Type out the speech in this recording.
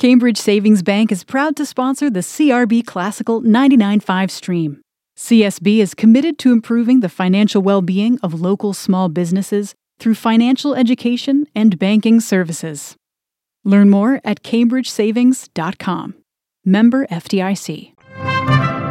Cambridge Savings Bank is proud to sponsor the CRB Classical 99.5 stream. CSB is committed to improving the financial well-being of local small businesses through financial education and banking services. Learn more at cambridgesavings.com. Member FDIC.